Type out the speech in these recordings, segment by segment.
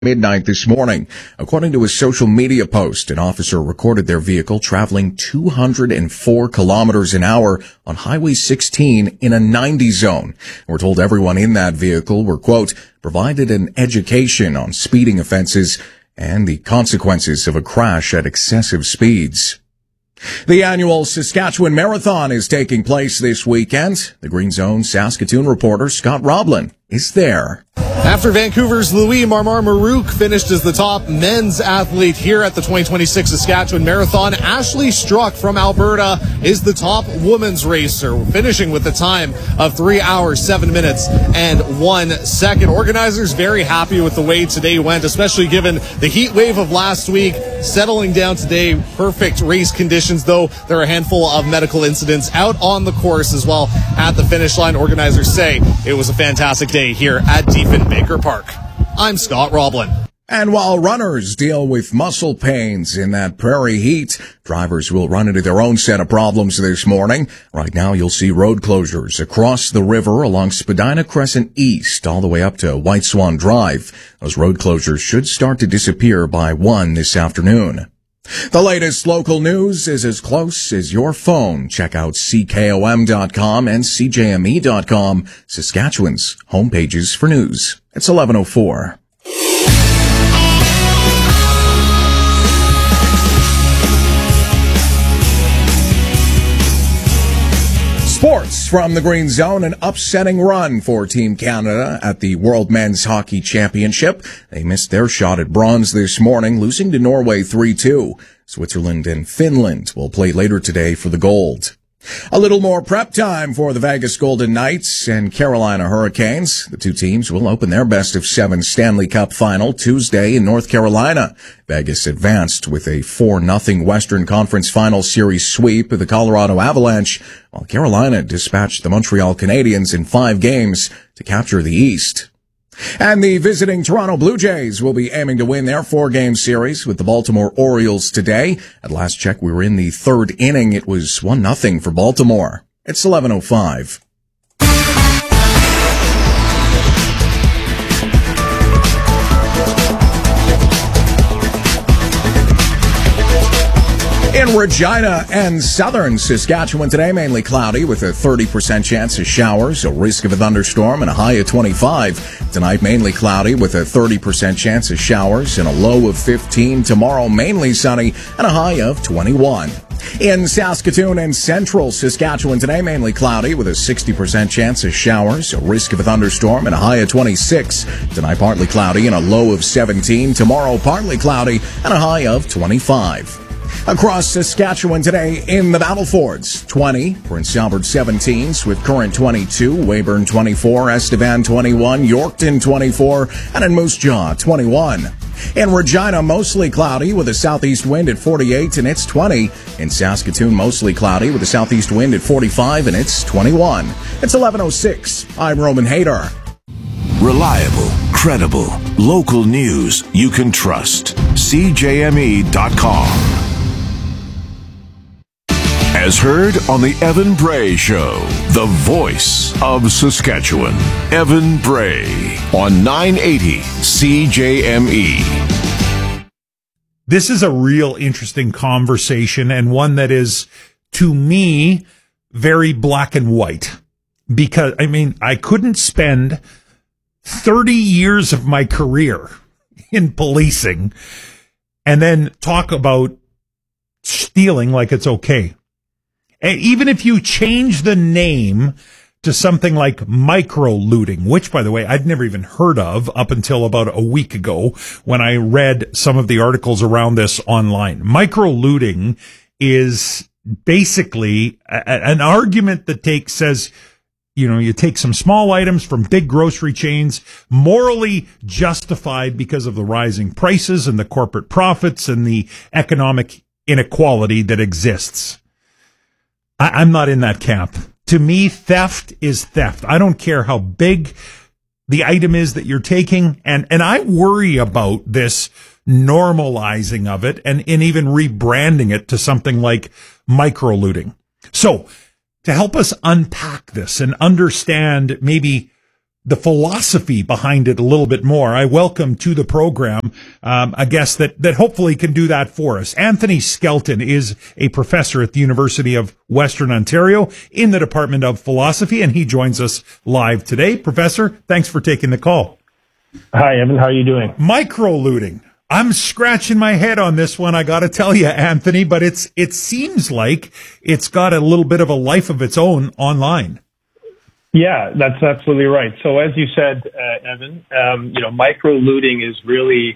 midnight this morning. According to a social media post, an officer recorded their vehicle traveling 204 kilometers an hour on Highway 16 in a 90 zone. We're told everyone in that vehicle were, quote, provided an education on speeding offenses and the consequences of a crash at excessive speeds. The annual Saskatchewan Marathon is taking place this weekend. The Green Zone Saskatoon reporter Scott Roblin is there. After Vancouver's Louis Marmar-Marouk finished as the top men's athlete here at the 2026 Saskatchewan Marathon, Ashley Struck from Alberta is the top women's racer, finishing with a time of 3 hours, 7 minutes, and 1 second. Organizers very happy with the way today went, especially given the heat wave of last week. Settling down today, perfect race conditions, though there are a handful of medical incidents out on the course as well at the finish line. Organizers say it was a fantastic day here at Diefenbaker Park. I'm Scott Roblin. And while runners deal with muscle pains in that prairie heat, drivers will run into their own set of problems this morning. Right now, you'll see road closures across the river along Spadina Crescent East all the way up to White Swan Drive. Those road closures should start to disappear by 1 this afternoon. The latest local news is as close as your phone. Check out CKOM.com and CJME.com, Saskatchewan's homepages for news. It's 11:04. Sports from the Green Zone, an upsetting run for Team Canada at the World Men's Hockey Championship. They missed their shot at bronze this morning, losing to Norway 3-2. Switzerland and Finland will play later today for the gold. A little more prep time for the Vegas Golden Knights and Carolina Hurricanes. The two teams will open their best-of-7 Stanley Cup final Tuesday in North Carolina. Vegas advanced with a 4-0 Western Conference Final Series sweep of the Colorado Avalanche, while Carolina dispatched the Montreal Canadiens in 5 games to capture the East. And the visiting Toronto Blue Jays will be aiming to win their 4-game series with the Baltimore Orioles today. At last check, we were in the 3rd inning. It was 1-0 for Baltimore. It's 11:05. In Regina and southern Saskatchewan today, mainly cloudy with a 30% chance of showers, a risk of a thunderstorm, and a high of 25. Tonight, mainly cloudy with a 30% chance of showers and a low of 15. Tomorrow, mainly sunny and a high of 21. In Saskatoon and central Saskatchewan today, mainly cloudy with a 60% chance of showers, a risk of a thunderstorm, and a high of 26. Tonight, partly cloudy and a low of 17. Tomorrow, partly cloudy and a high of 25. Across Saskatchewan today in the Battlefords, 20, Prince Albert 17, Swift Current 22, Weyburn 24, Estevan 21, Yorkton 24, and in Moose Jaw 21. In Regina, mostly cloudy with a southeast wind at 48 and it's 20. In Saskatoon, mostly cloudy with a southeast wind at 45 and it's 21. It's 11:06. I'm Roman Hader. Reliable, credible, local news you can trust. CJME.com. As heard on the Evan Bray Show, the voice of Saskatchewan. Evan Bray on 980 CJME. This is a real interesting conversation and one that is, to me, very black and white. Because, I couldn't spend 30 years of my career in policing and then talk about stealing like it's okay. And even if you change the name to something like micro-looting, which, by the way, I'd never even heard of up until about a week ago when I read some of the articles around this online. Micro-looting is basically an argument that says, you take some small items from big grocery chains, morally justified because of the rising prices and the corporate profits and the economic inequality that exists. I'm not in that camp. To me, theft is theft. I don't care how big the item is that you're taking. And I worry about this normalizing of it and even rebranding it to something like micro-looting. So to help us unpack this and understand maybe the philosophy behind it a little bit more, I welcome to the program a guest that hopefully can do that for us. Anthony Skelton is a professor at the University of Western Ontario in the Department of Philosophy, and he joins us live today. Professor, thanks for taking the call. Hi, Evan. How are you doing? Microlooting. I'm scratching my head on this one, I got to tell you, Anthony, but it seems like it's got a little bit of a life of its own online. Yeah, that's absolutely right. So as you said, Evan, micro-looting is really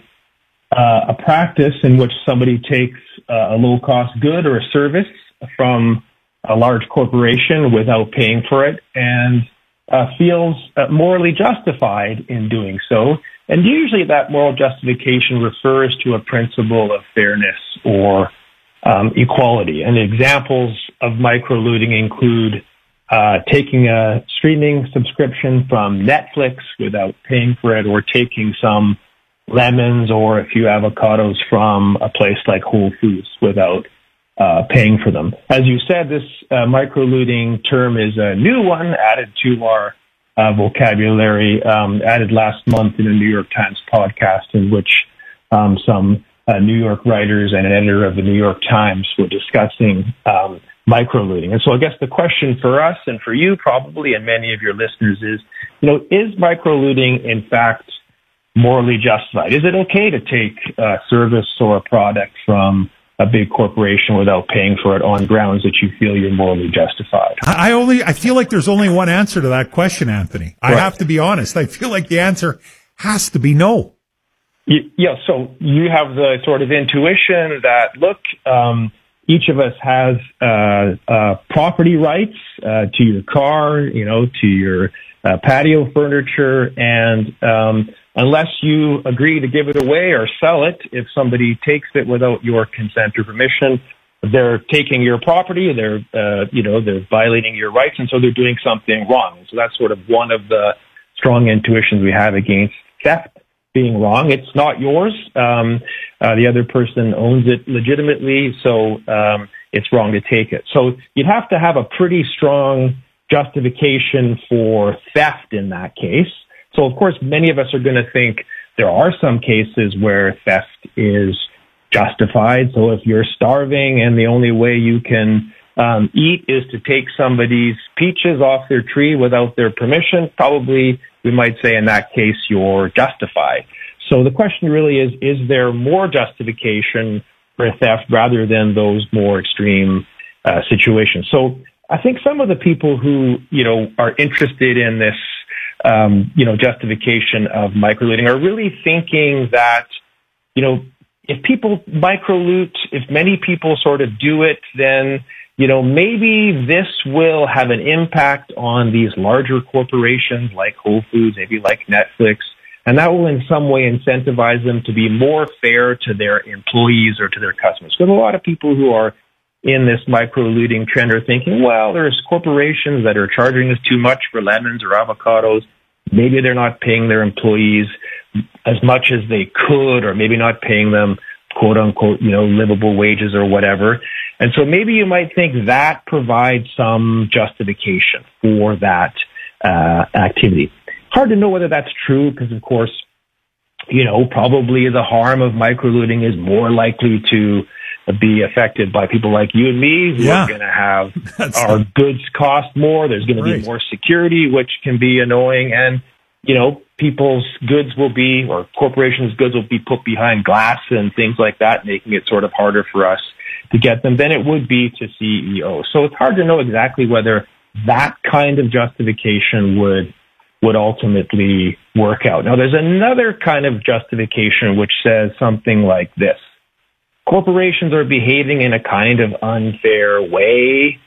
a practice in which somebody takes a low-cost good or a service from a large corporation without paying for it and feels morally justified in doing so. And usually that moral justification refers to a principle of fairness or equality. And examples of micro-looting include taking a streaming subscription from Netflix without paying for it, or taking some lemons or a few avocados from a place like Whole Foods without paying for them. As you said, this micro-looting term is a new one added to our vocabulary, added last month in a New York Times podcast in which some New York writers and an editor of the New York Times were discussing microlooting. And so I guess the question for us and for you probably and many of your listeners is microlooting in fact morally justified? Is it okay to take a service or a product from a big corporation without paying for it on grounds that you feel you're morally justified? I feel like there's only one answer to that question, Anthony. I have to be honest. I feel like the answer has to be no. Yeah, so you have the sort of intuition that, look, each of us has property rights to your car, to your patio furniture, and unless you agree to give it away or sell it, if somebody takes it without your consent or permission, they're taking your property, they're violating your rights, and so they're doing something wrong. So that's sort of one of the strong intuitions we have against theft being wrong. It's not yours. The other person owns it legitimately, so it's wrong to take it. So you'd have to have a pretty strong justification for theft in that case. So, of course, many of us are going to think there are some cases where theft is justified. So if you're starving and the only way you can eat is to take somebody's peaches off their tree without their permission, probably we might say in that case you're justified. So the question really is there more justification for theft rather than those more extreme situations? So I think some of the people who, are interested in this, justification of microlooting are really thinking that, if people microloot, if many people sort of do it, then, maybe this will have an impact on these larger corporations like Whole Foods, maybe like Netflix, and that will in some way incentivize them to be more fair to their employees or to their customers. Because a lot of people who are in this micro-looting trend are thinking, well, there's corporations that are charging us too much for lemons or avocados. Maybe they're not paying their employees as much as they could, or maybe not paying them, quote unquote, livable wages or whatever. And so maybe you might think that provides some justification for that activity. Hard to know whether that's true because, of course, probably the harm of microlooting is more likely to be affected by people like you and me who are going to have our goods cost more. There's going to be more security, which can be annoying. And, people's goods will be, or corporations' goods will be put behind glass and things like that, making it sort of harder for us to get them than it would be to CEOs. So it's hard to know exactly whether that kind of justification would ultimately work out. Now, there's another kind of justification which says something like this. Corporations are behaving in a kind of unfair way,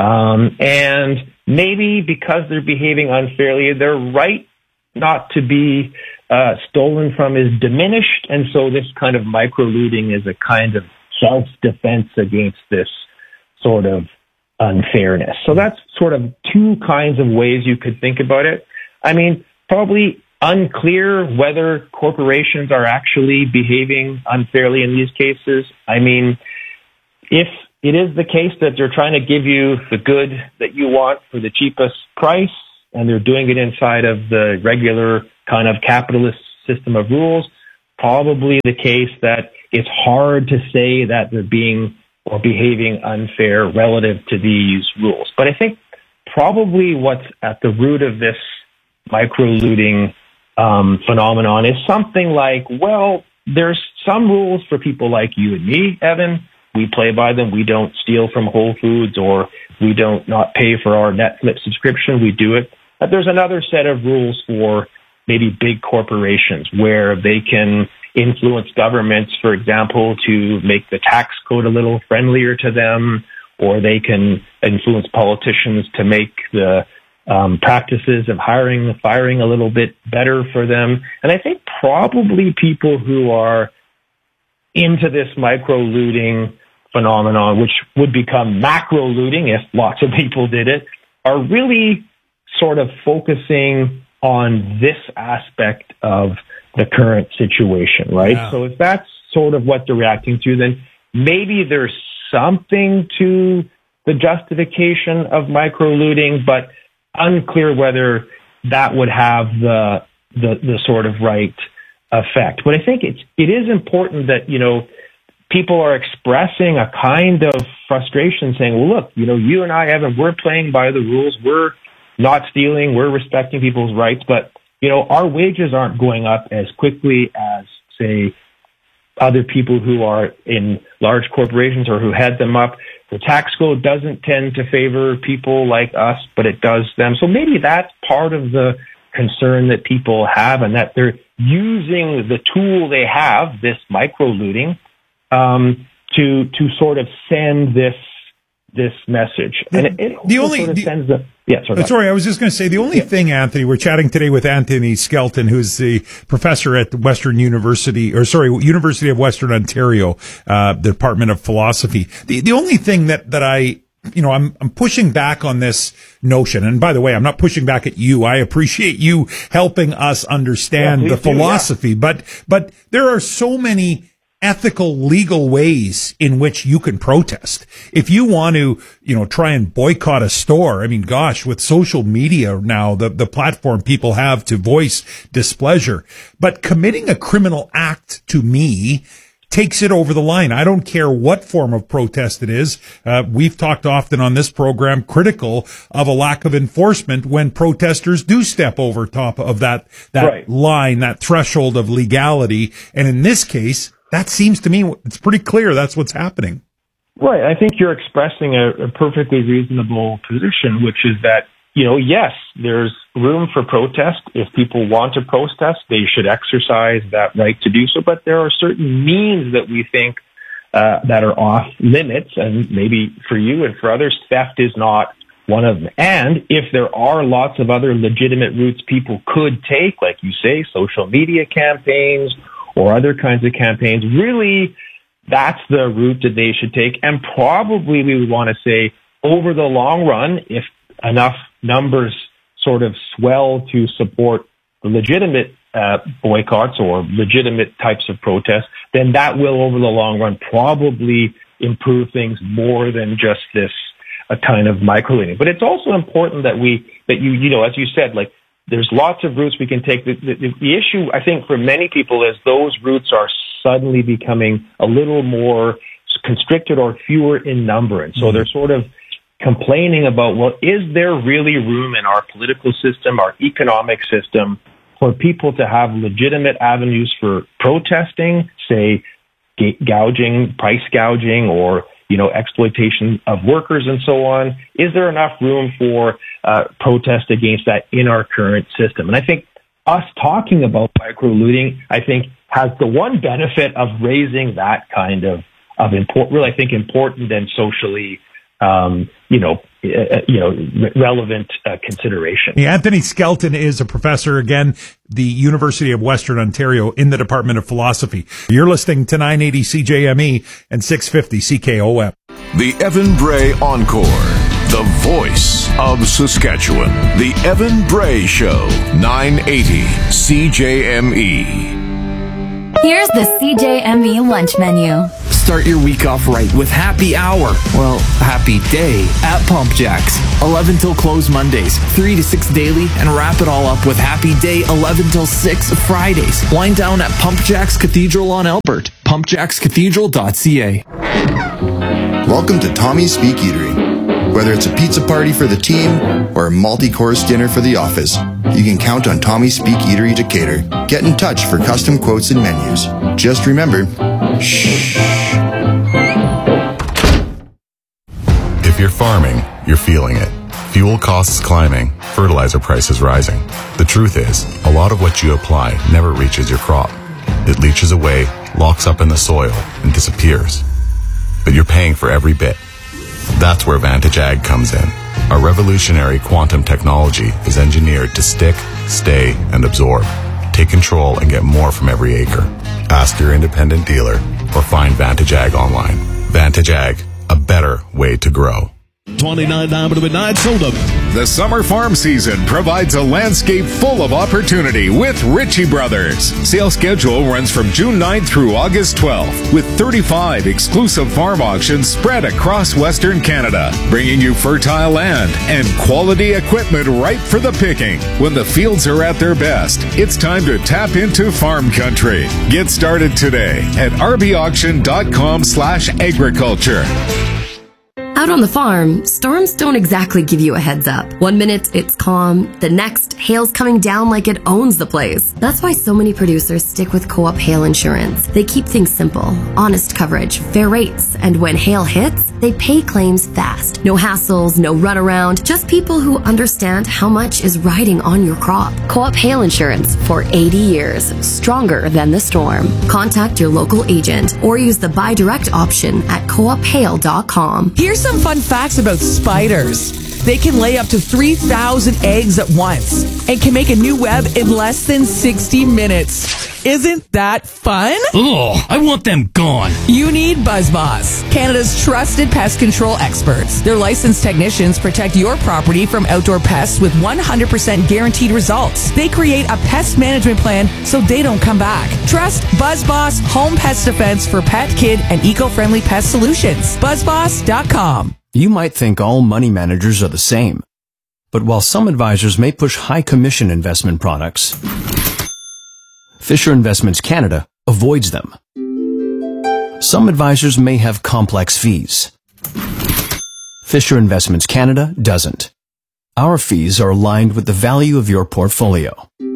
and maybe because they're behaving unfairly, their right not to be stolen from is diminished, and so this kind of microlooting is a kind of self-defense against this sort of unfairness. So that's sort of two kinds of ways you could think about it. I mean, probably unclear whether corporations are actually behaving unfairly in these cases. I mean, if it is the case that they're trying to give you the good that you want for the cheapest price, and they're doing it inside of the regular kind of capitalist system of rules, probably the case that it's hard to say that they're being or behaving unfair relative to these rules. But I think probably what's at the root of this micro-looting phenomenon is something like, well, there's some rules for people like you and me, Evan. We play by them. We don't steal from Whole Foods, or we don't not pay for our Netflix subscription. We do it. But there's another set of rules for maybe big corporations where they can influence governments, for example, to make the tax code a little friendlier to them, or they can influence politicians to make the practices of hiring and firing a little bit better for them. And I think probably people who are into this micro-looting phenomenon, which would become macro-looting if lots of people did it, are really sort of focusing on this aspect of the current situation, right? Yeah. So if that's sort of what they're reacting to, then maybe there's something to the justification of micro-looting, but unclear whether that would have the sort of right effect. But I think it is important that, you know, people are expressing a kind of frustration, saying, well, look, you know, you and I, Evan, we're playing by the rules. We're not stealing. We're respecting people's rights. But, you know, our wages aren't going up as quickly as, say, other people who are in large corporations or who head them up. The tax code doesn't tend to favor people like us, but it does them. So maybe that's part of the concern that people have, and that they're using the tool they have, this micro-looting, to sort of send this message. And it sends the... Yeah, sorry, I was just going to say the only thing, Anthony, we're chatting today with Anthony Skelton, who's the professor at University of Western Ontario, the Department of Philosophy. The only thing that I, you know, I'm pushing back on this notion. And by the way, I'm not pushing back at you. I appreciate you helping us understand the philosophy, but there are so many ethical, legal ways in which you can protest. If you want to, you know, try and boycott a store, I mean, gosh, with social media now, the platform people have to voice displeasure. But committing a criminal act, to me, takes it over the line. I don't care what form of protest it is. We've talked often on this program critical of a lack of enforcement when protesters do step over top of that right line, that threshold of legality. And in this case, that seems to me, it's pretty clear that's what's happening. Right. I think you're expressing a perfectly reasonable position, which is that, you know, yes, there's room for protest. If people want to protest, they should exercise that right to do so. But there are certain means that we think that are off limits. And maybe for you and for others, theft is not one of them. And if there are lots of other legitimate routes people could take, like you say, social media campaigns or other kinds of campaigns, really, that's the route that they should take. And probably we would want to say, over the long run, if enough numbers sort of swell to support the legitimate boycotts or legitimate types of protests, then that will, over the long run, probably improve things more than just this a kind of micro-looting. But it's also important that you know, as you said, like, there's lots of routes we can take. The issue, I think, for many people is those routes are suddenly becoming a little more constricted or fewer in number. And so they're sort of complaining about, well, is there really room in our political system, our economic system, for people to have legitimate avenues for protesting, say, gouging, price gouging, or, you know, exploitation of workers and so on? Is there enough room for protest against that in our current system? And I think us talking about micro-looting, I think, has the one benefit of raising that kind of important and socially, relevant consideration. Yeah, Anthony Skelton is a professor, again, the University of Western Ontario in the Department of Philosophy. You're listening to 980 CJME and 650 CKOM. The Evan Bray Encore, the voice of Saskatchewan. The Evan Bray Show, 980 CJME. Here's the CJME lunch menu. Start your week off right with Happy Hour. Well, Happy Day at Pump Jacks. 11 till close Mondays, 3 to 6 daily, and wrap it all up with Happy Day 11 till 6 Fridays. Wind down at Pump Jacks Cathedral on Albert. pumpjackscathedral.ca. Welcome to Tommy's Speak Eatery. Whether it's a pizza party for the team or a multi-course dinner for the office, you can count on Tommy's Speak Eatery to cater. Get in touch for custom quotes and menus. Just remember, shh. If you're farming, you're feeling it. Fuel costs climbing, fertilizer prices rising. The truth is, a lot of what you apply never reaches your crop. It leaches away, locks up in the soil, and disappears. But you're paying for every bit. That's where Vantage Ag comes in. Our revolutionary quantum technology is engineered to stick, stay, and absorb. Take control and get more from every acre. Ask your independent dealer or find Vantage Ag online. Vantage Ag, a better way to grow. 29 to midnight sold up. The summer farm season provides a landscape full of opportunity with Ritchie Brothers. Sales schedule runs from June 9th through August 12th, with 35 exclusive farm auctions spread across Western Canada, bringing you fertile land and quality equipment ripe for the picking. When the fields are at their best, it's time to tap into farm country. Get started today at rbauction.com/agriculture. Out on the farm, storms don't exactly give you a heads up. One minute it's calm, the next hail's coming down like it owns the place. That's why so many producers stick with Co-op Hail Insurance. They keep things simple, honest coverage, fair rates, and when hail hits, they pay claims fast. No hassles, no runaround, just people who understand how much is riding on your crop. Co-op Hail Insurance for 80 years, stronger than the storm. Contact your local agent or use the buy direct option at coophail.com. Here's some fun facts about spiders. They can lay up to 3,000 eggs at once and can make a new web in less than 60 minutes. Isn't that fun? Oh, I want them gone. You need BuzzBoss, Canada's trusted pest control experts. Their licensed technicians protect your property from outdoor pests with 100% guaranteed results. They create a pest management plan so they don't come back. Trust BuzzBoss Home Pest Defense for pet, kid, and eco-friendly pest solutions. BuzzBoss.com. You might think all money managers are the same. But while some advisors may push high commission investment products, Fisher Investments Canada avoids them. Some advisors may have complex fees. Fisher Investments Canada doesn't. Our fees are aligned with the value of your portfolio.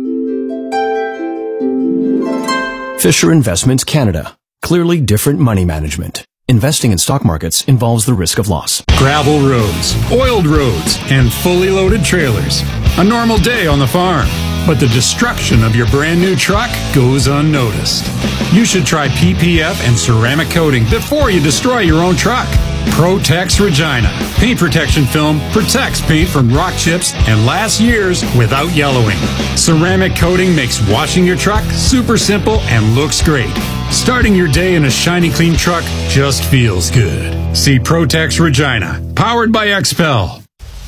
Fisher Investments Canada. Clearly different money management. Investing in stock markets involves the risk of loss. Gravel roads, oiled roads, and fully loaded trailers. A normal day on the farm. But the destruction of your brand new truck goes unnoticed. You should try PPF and ceramic coating before you destroy your own truck. Protex Regina. Paint protection film protects paint from rock chips and lasts years without yellowing. Ceramic coating makes washing your truck super simple and looks great. Starting your day in a shiny clean truck just feels good. See Protex Regina. Powered by XPEL.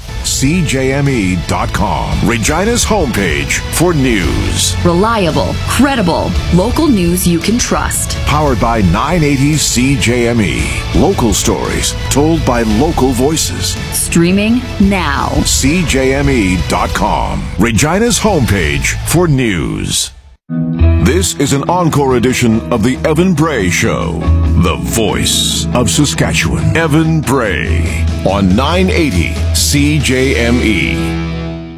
CJME.com, Regina's homepage for news. Reliable, credible, local news you can trust. Powered by 980 CJME. Local stories told by local voices. Streaming now. CJME.com, Regina's homepage for news. This is an encore edition of the Evan Bray Show, the voice of Saskatchewan. Evan Bray on 980 CJME.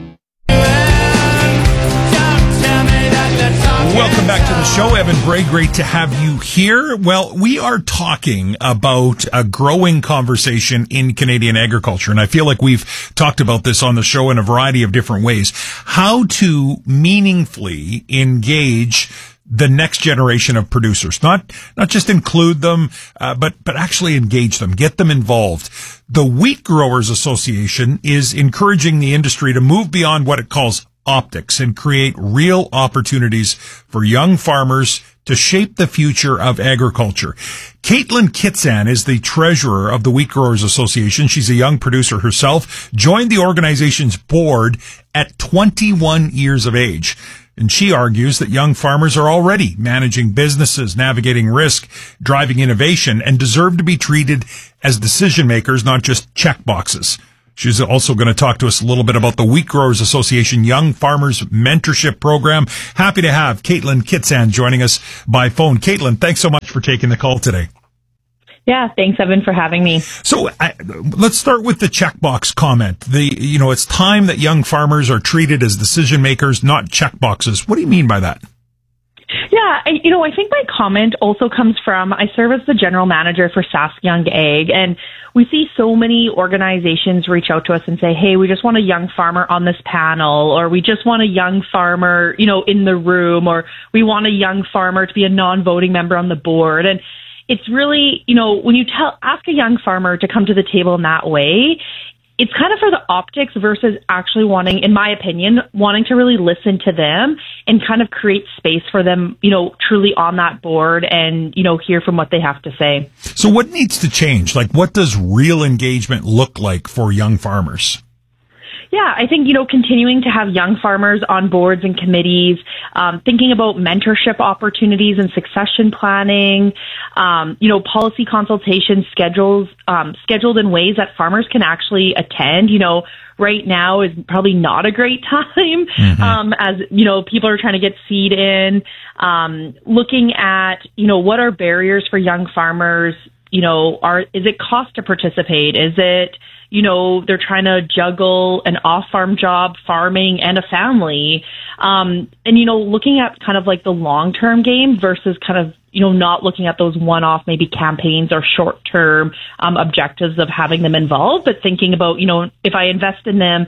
Welcome back to the show, Evan Bray. Great to have you here. Well, we are talking about a growing conversation in Canadian agriculture, and I feel like we've talked about this on the show in a variety of different ways. How to meaningfully engage the next generation of producers, not just include them, but actually engage them, get them involved. The Wheat Growers Association is encouraging the industry to move beyond what it calls optics and create real opportunities for young farmers to shape the future of agriculture. Caitlin Kitsan is the treasurer of the Wheat Growers Association. She's a young producer herself, joined the organization's board at 21 years of age. And she argues that young farmers are already managing businesses, navigating risk, driving innovation, and deserve to be treated as decision makers, not just check boxes. She's also going to talk to us a little bit about the Wheat Growers Association Young Farmers Mentorship Program. Happy to have Caitlin Kitsan joining us by phone. Caitlin, thanks so much for taking the call today. Yeah, thanks, Evan, for having me. So let's start with the checkbox comment. It's time that young farmers are treated as decision makers, not checkboxes. What do you mean by that? Yeah, I think my comment also comes from, I serve as the general manager for Sask Young Ag, and we see so many organizations reach out to us and say, hey, we just want a young farmer on this panel, or we just want a young farmer, in the room, or we want a young farmer to be a non-voting member on the board. And it's really, when you ask a young farmer to come to the table in that way, it's kind of for the optics versus actually wanting, in my opinion, wanting to really listen to them and kind of create space for them, truly on that board and, hear from what they have to say. So what needs to change? Like, what does real engagement look like for young farmers? Yeah, I think, continuing to have young farmers on boards and committees, thinking about mentorship opportunities and succession planning, policy consultation scheduled in ways that farmers can actually attend. Right now is probably not a great time, as, people are trying to get seed in, looking at, what are barriers for young farmers? Is it cost to participate? Is it, they're trying to juggle an off-farm job, farming, and a family. And, looking at kind of like the long-term game versus kind of, not looking at those one-off maybe campaigns or short-term objectives of having them involved, but thinking about, if I invest in them,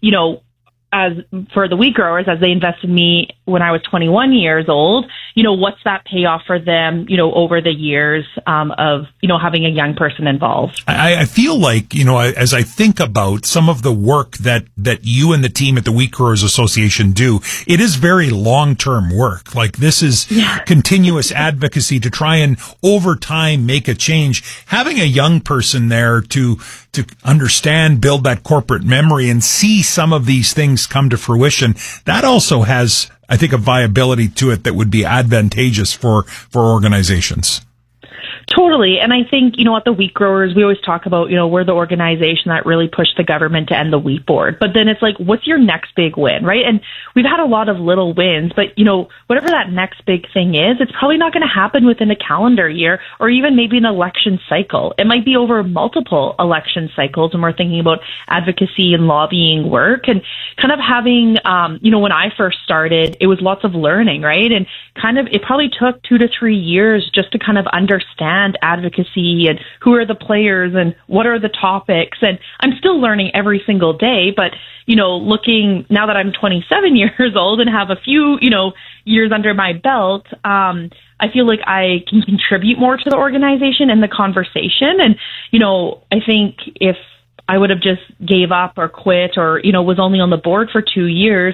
as for the wheat growers, as they invested in me when I was 21 years old, what's that payoff for them, over the years of, having a young person involved? I feel like, as I think about some of the work that you and the team at the Wheat Growers Association do, it is very long-term work. Like, this is continuous advocacy to try and over time make a change. Having a young person there to understand, build that corporate memory and see some of these things come to fruition, that also has, I think, a viability to it that would be advantageous for organizations. Totally. And I think, at the Wheat Growers, we always talk about, we're the organization that really pushed the government to end the wheat board. But then it's like, what's your next big win, right? And we've had a lot of little wins, but, whatever that next big thing is, it's probably not going to happen within a calendar year or even maybe an election cycle. It might be over multiple election cycles when we're thinking about advocacy and lobbying work, and kind of having, when I first started, it was lots of learning, right? And kind of, it probably took 2 to 3 years just to kind of understand advocacy and who are the players and what are the topics. And I'm still learning every single day, but, looking now that I'm 27 years old and have a few, years under my belt, I feel like I can contribute more to the organization and the conversation. And, I think if I would have just gave up or quit or, was only on the board for 2 years,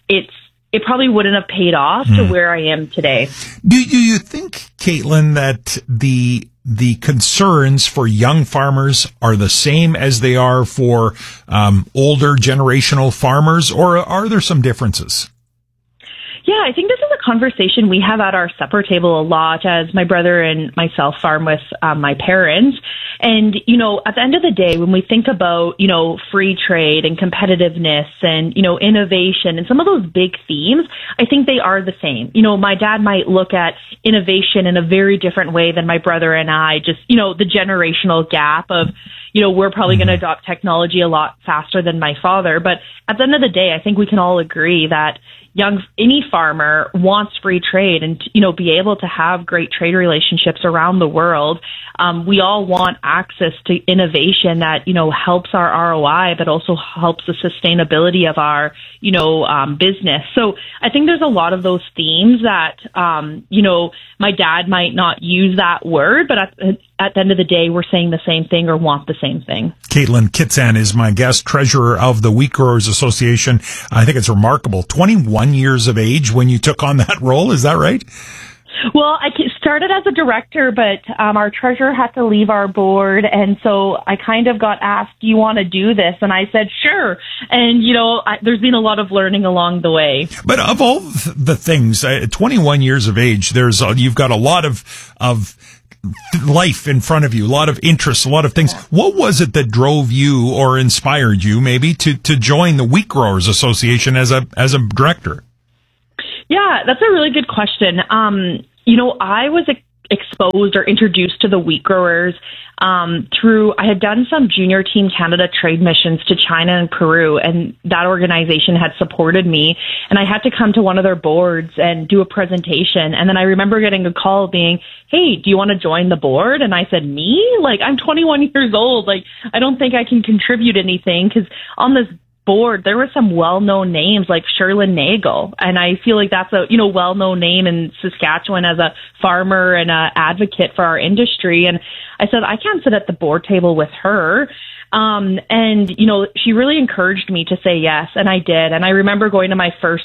it probably wouldn't have paid off to where I am today. Do you think, Caitlin, that the concerns for young farmers are the same as they are for older generational farmers, or are there some differences? Yeah, I think this is a conversation we have at our supper table a lot, as my brother and myself farm with my parents. And, at the end of the day, when we think about, free trade and competitiveness and, innovation and some of those big themes, I think they are the same. My dad might look at innovation in a very different way than my brother and I, just, the generational gap of, we're probably going to adopt technology a lot faster than my father. But at the end of the day, I think we can all agree that any farmer wants free trade and, be able to have great trade relationships around the world. We all want access to innovation that, helps our ROI, but also helps the sustainability of our, business. So I think there's a lot of those themes that, my dad might not use that word, but at the end of the day, we're saying the same thing or want the same thing. Caitlin Kitsan is my guest, treasurer of the Wheat Growers Association. I think it's remarkable. 21 years of age when you took on that role. Is that right? Well, started as a director, but our treasurer had to leave our board, and so I kind of got asked, do you want to do this? And I said, sure. And, there's been a lot of learning along the way. But of all the things, 21 years of age, you've got a lot of life in front of you, a lot of interests, a lot of things. What was it that drove you or inspired you maybe to join the Wheat Growers Association as a director? Yeah, that's a really good question. I was exposed or introduced to the wheat growers I had done some Junior Team Canada trade missions to China and Peru, and that organization had supported me, and I had to come to one of their boards and do a presentation. And then I remember getting a call being, hey, do you want to join the board? And I said, me? I'm 21 years old. I don't think I can contribute anything, because on this board there were some well-known names like Sherlyn Nagel, and I feel like that's a well-known name in Saskatchewan as a farmer and a advocate for our industry. And I said, I can't sit at the board table with her. And she really encouraged me to say yes, and I did. And I remember going to my first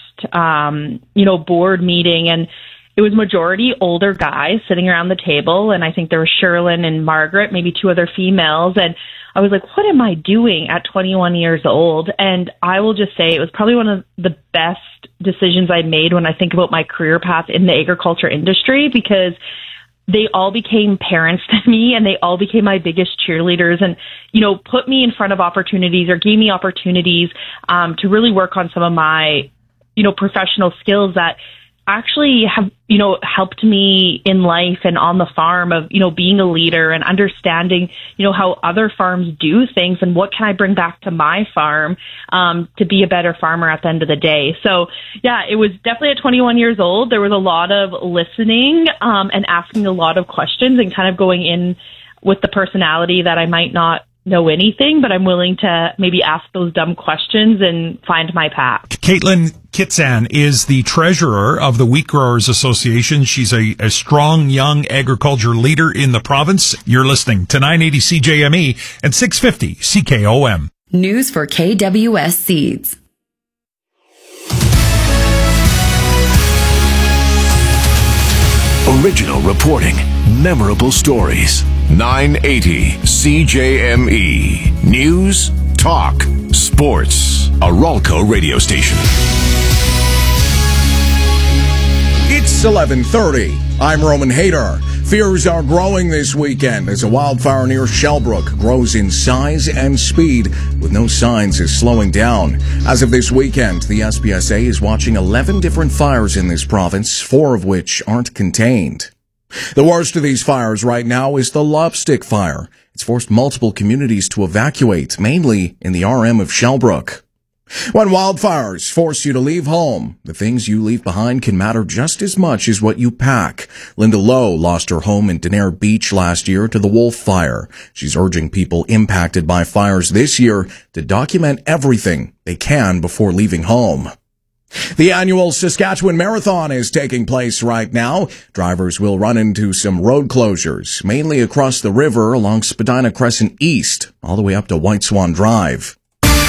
board meeting, and it was majority older guys sitting around the table, and I think there was Sherlyn and Margaret, maybe two other females, and I was like, what am I doing at 21 years old? And I will just say it was probably one of the best decisions I made when I think about my career path in the agriculture industry, because they all became parents to me, and they all became my biggest cheerleaders, and, put me in front of opportunities or gave me opportunities to really work on some of my, professional skills that actually have, helped me in life and on the farm of, being a leader and understanding, how other farms do things and what can I bring back to my farm to be a better farmer at the end of the day. So, yeah, it was definitely at 21 years old. There was a lot of listening and asking a lot of questions and kind of going in with the personality that I might not know anything, but I'm willing to maybe ask those dumb questions and find my path. Caitlin Kitsan is the treasurer of the Wheat Growers Association. She's a strong young agriculture leader in the province. You're listening to 980 CJME and 650 CKOM. News for KWS Seeds. Original reporting, memorable stories. 980 CJME. News, talk, sports. A Ralco radio station. It's 11:30. I'm Roman Hayter. Fears are growing this weekend as a wildfire near Shellbrook grows in size and speed with no signs of slowing down. As of this weekend, the SPSA is watching 11 different fires in this province, 4 of which aren't contained. The worst of these fires right now is the Lobstick Fire. It's forced multiple communities to evacuate, mainly in the RM of Shellbrook. When wildfires force you to leave home, the things you leave behind can matter just as much as what you pack. Linda Lowe lost her home in Denair Beach last year to the Wolf Fire. She's urging people impacted by fires this year to document everything they can before leaving home. The annual Saskatchewan Marathon is taking place right now. Drivers will run into some road closures, mainly across the river along Spadina Crescent East, all the way up to White Swan Drive.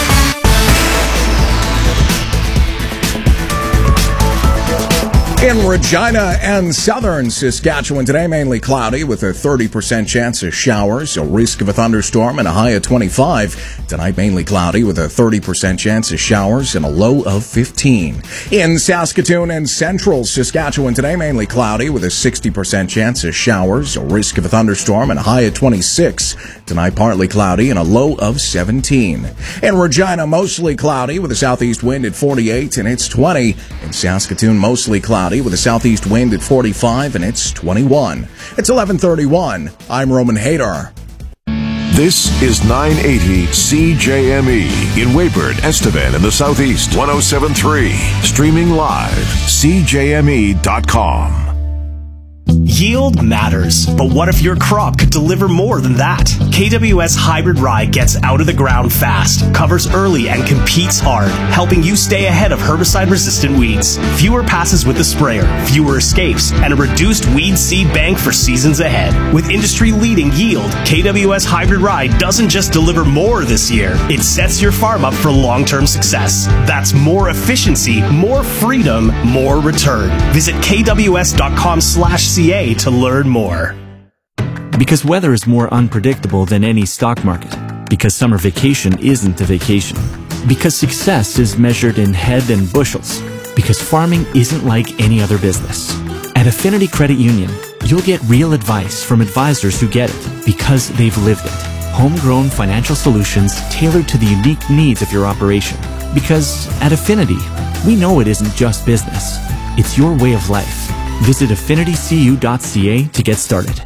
In Regina and southern Saskatchewan today, mainly cloudy with a 30% chance of showers, a risk of a thunderstorm, and a high of 25. Tonight, mainly cloudy with a 30% chance of showers and a low of 15. In Saskatoon and central Saskatchewan today, mainly cloudy with a 60% chance of showers, a risk of a thunderstorm, and a high of 26. Tonight, partly cloudy and a low of 17. In Regina, mostly cloudy with a southeast wind at 48 and it's 20. In Saskatoon, mostly cloudy with a southeast wind at 45 and it's 21. It's 11:31. I'm Roman Hayter. This is 980 CJME in Weyburn, Estevan in the Southeast. 107.3. Streaming live. CJME.com. Yield matters, but what if your crop could deliver more than that? KWS Hybrid Rye gets out of the ground fast, covers early, and competes hard, helping you stay ahead of herbicide-resistant weeds. Fewer passes with the sprayer, fewer escapes, and a reduced weed seed bank for seasons ahead. With industry-leading yield, KWS Hybrid Rye doesn't just deliver more this year, it sets your farm up for long-term success. That's more efficiency, more freedom, more return. Visit KWS.com/seeds affinity.ca to learn more. Because weather is more unpredictable than any stock market. Because summer vacation isn't a vacation. Because success is measured in head and bushels. Because farming isn't like any other business. At Affinity Credit Union, you'll get real advice from advisors who get it because they've lived it. Homegrown financial solutions tailored to the unique needs of your operation. Because at Affinity, we know it isn't just business. It's your way of life. Visit affinitycu.ca to get started.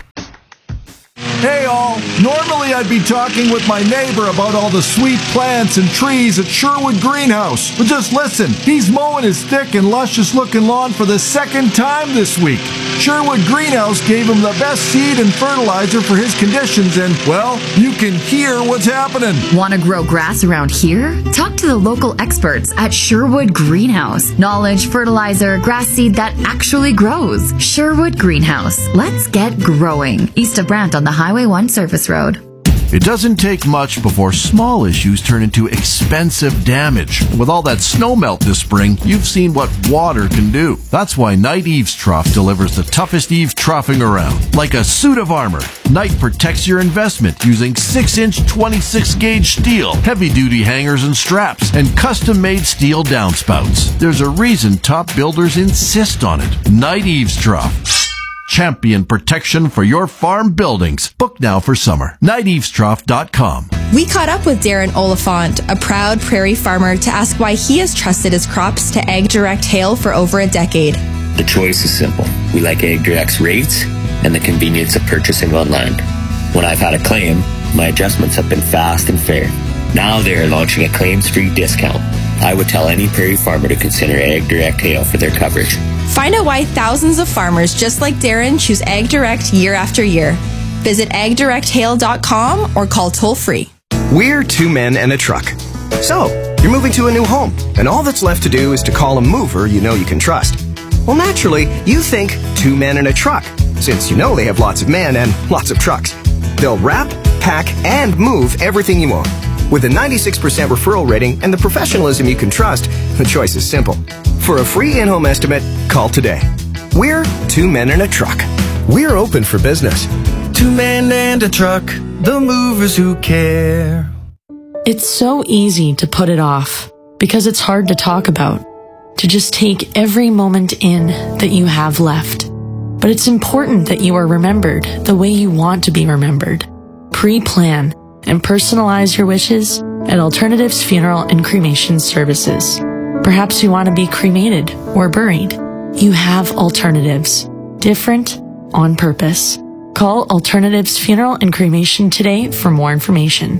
Hey all, normally I'd be talking with my neighbor about all the sweet plants and trees at Sherwood Greenhouse. But just listen, he's mowing his thick and luscious looking lawn for the second time this week. Sherwood Greenhouse gave him the best seed and fertilizer for his conditions and, well, you can hear what's happening. Want to grow grass around here? Talk to the local experts at Sherwood Greenhouse. Knowledge, fertilizer, grass seed that actually grows. Sherwood Greenhouse. Let's get growing. East of Brant on the Highway 1 Surface Road. It doesn't take much before small issues turn into expensive damage. With all that snow melt this spring, you've seen what water can do. That's why Knight Eaves Trough delivers the toughest eave troughing around. Like a suit of armor, Knight protects your investment using 6-inch 26-gauge steel, heavy-duty hangers and straps, and custom-made steel downspouts. There's a reason top builders insist on it. Knight Eaves Trough. Champion protection for your farm buildings. Book now for summer. KnightEavesTrough.com. We caught up with Darren Oliphant, a proud prairie farmer, to ask why he has trusted his crops to AgDirect Hail for over a decade. The choice is simple. We like AgDirect's rates and the convenience of purchasing online. When I've had a claim, my adjustments have been fast and fair. Now they are launching a claims-free discount. I would tell any prairie farmer to consider AgDirect Hail for their coverage. Find out why thousands of farmers just like Darren choose AgDirect year after year. Visit agdirecthail.com or call toll-free. We're two men and a truck. So, you're moving to a new home, and all that's left to do is to call a mover you know you can trust. Well, naturally, you think two men and a truck, since you know they have lots of men and lots of trucks. They'll wrap, pack, and move everything you own. With a 96% referral rating and the professionalism you can trust, the choice is simple. For a free in-home estimate, call today. We're two men and a truck. We're open for business. Two men and a truck, the movers who care. It's so easy to put it off because it's hard to talk about, to just take every moment in that you have left. But it's important that you are remembered the way you want to be remembered. Pre-plan and personalize your wishes at Alternatives Funeral and Cremation Services. Perhaps you want to be cremated or buried. You have alternatives. Different on purpose. Call Alternatives Funeral and Cremation today for more information.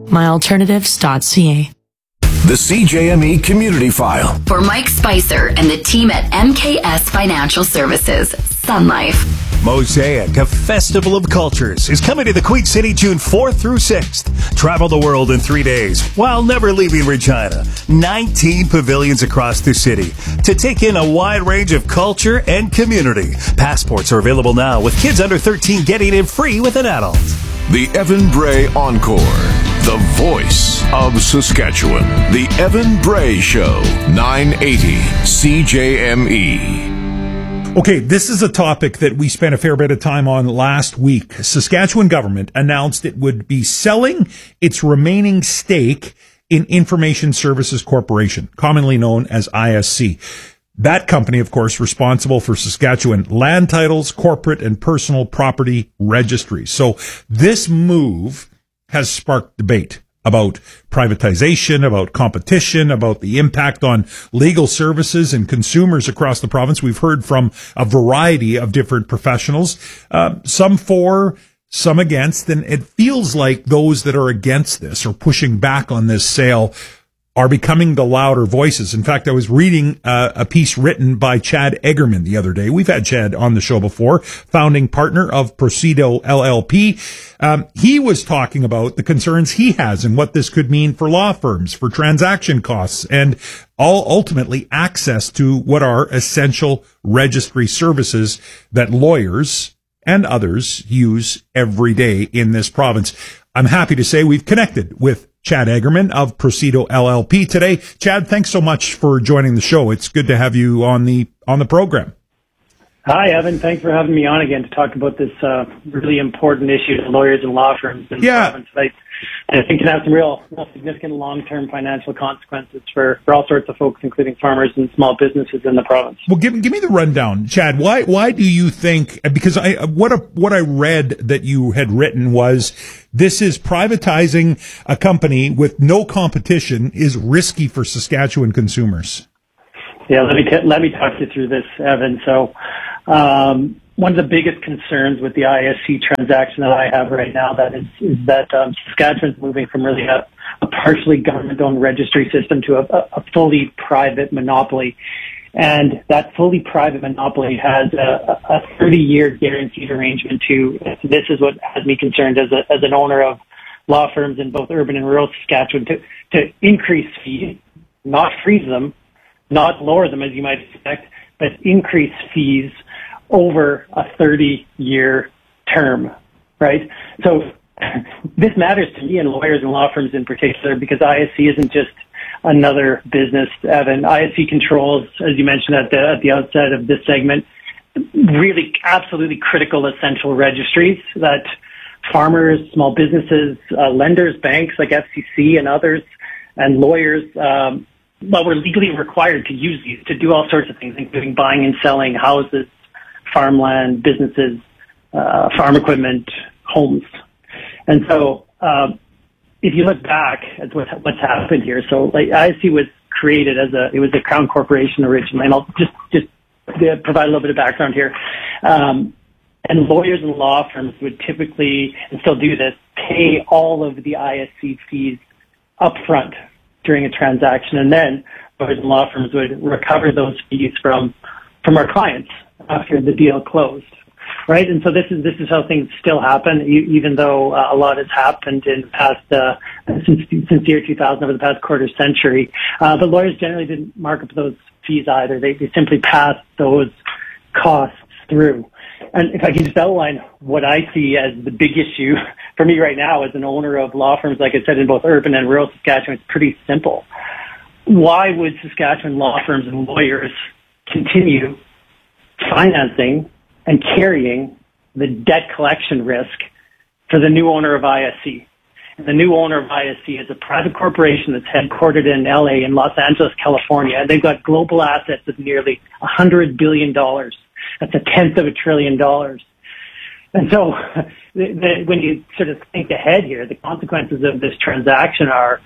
myalternatives.ca. The CJME Community File. For Mike Spicer and the team at MKS Financial Services, Sun Life. Mosaic, a festival of cultures, is coming to the Queen City June 4th through 6th. Travel the world in 3 days while never leaving Regina. 19 pavilions across the city to take in a wide range of culture and community. Passports are available now, with kids under 13 getting in free with an adult. The Evan Bray Encore. The voice of Saskatchewan. The Evan Bray Show. 980 CJME. Okay, this is a topic that we spent a fair bit of time on last week. Saskatchewan government announced it would be selling its remaining stake in Information Services Corporation, commonly known as ISC. That company, of course, responsible for Saskatchewan land titles, corporate and personal property registries. So this move has sparked debate about privatization, about competition, about the impact on legal services and consumers across the province. We've heard from a variety of different professionals, some for, some against, and it feels like those that are against this or pushing back on this sale are becoming the louder voices. In fact, I was reading a piece written by Chad Eggerman the other day. We've had Chad on the show before, founding partner of Presido LLP. He was talking about the concerns he has and what this could mean for law firms, for transaction costs, and ultimately access to what are essential registry services that lawyers and others use every day in this province. I'm happy to say we've connected with Chad Eggerman of Presido LLP today. Chad, thanks so much for joining the show. It's good to have you on the program. Hi, Evan. Thanks for having me on again to talk about this really important issue to lawyers and law firms in the province. I think can have some real significant long-term financial consequences for all sorts of folks, including farmers and small businesses in the province. Well, give me the rundown, Chad. Why do you think? Because what I read that you had written was this is privatizing a company with no competition is risky for Saskatchewan consumers. Yeah, let me talk you through this, Evan. So, one of the biggest concerns with the ISC transaction that I have right now is that Saskatchewan's moving from really a partially government-owned registry system to a fully private monopoly. And that fully private monopoly has a 30-year guaranteed arrangement this is what has me concerned as an owner of law firms in both urban and rural Saskatchewan, to increase fees, not freeze them, not lower them as you might expect, but increase fees over a 30-year term, right? So this matters to me and lawyers and law firms in particular because ISC isn't just another business, Evan. ISC controls, as you mentioned at the outset of this segment, really absolutely critical essential registries that farmers, small businesses, lenders, banks like FCC and others, and lawyers, we're legally required to use these to do all sorts of things, including buying and selling houses, farmland, businesses, farm equipment, homes. And so, if you look back at what's happened here, so like ISC was created it was a crown corporation originally, and I'll just provide a little bit of background here. And lawyers and law firms would typically, and still do this, pay all of the ISC fees upfront during a transaction, and then lawyers and law firms would recover those fees from our clients after the deal closed, right? And so this is how things still happen, even though a lot has happened in the past since the year 2000, over the past quarter century. But lawyers generally didn't mark up those fees either. They simply passed those costs through. And if I can just outline what I see as the big issue for me right now as an owner of law firms, like I said, in both urban and rural Saskatchewan, it's pretty simple. Why would Saskatchewan law firms and lawyers continue financing and carrying the debt collection risk for the new owner of ISC? And the new owner of ISC is a private corporation that's headquartered in LA and Los Angeles, California. And they've got global assets of nearly $100 billion. That's $1/10 of $1 trillion. And so when you sort of think ahead here, the consequences of this transaction are,